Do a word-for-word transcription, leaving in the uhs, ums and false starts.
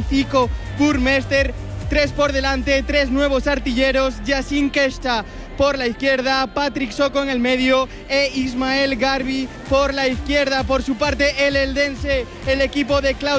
Zico, Burmester, tres por delante, tres nuevos artilleros, Yacine Kesta por la izquierda, Patrick Soko en el medio e Ismael Garbi por la izquierda. Por su parte, el eldense, el equipo de Claudio